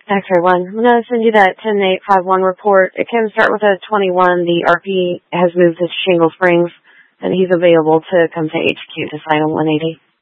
X-ray 1. I'm going to send you that 10851 report. It can start with a 21. The RP has moved to Shingle Springs, and he's available to come to HQ to sign on 180.